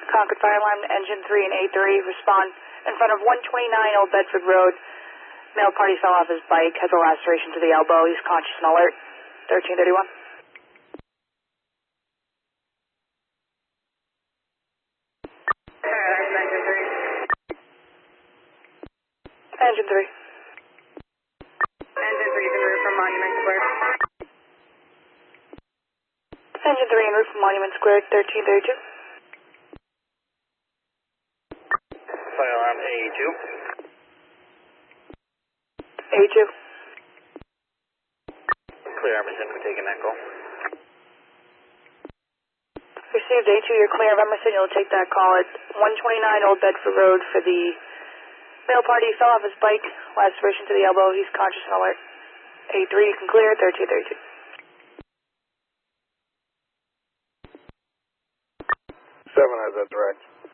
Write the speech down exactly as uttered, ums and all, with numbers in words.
Concord Fire Alarm, Engine three and A three, respond in front of one twenty-nine Old Bedford Road. Male party fell off his bike, has a laceration to the elbow. He's conscious and alert. thirteen thirty-one. Engine three. Engine three. Engine three is en route from Monument Square. Engine three en route from Monument Square, thirteen thirty-two. Fire alarm A two. A two. Clear, Emerson, we're taking that call. Received A two, you're clear of Emerson. You'll take that call at one twenty-nine Old Bedford Road for the male party. He fell off his bike, laceration to the elbow. He's conscious and alert. A three, you can clear, thirteen thirty-two. Seven has that direct.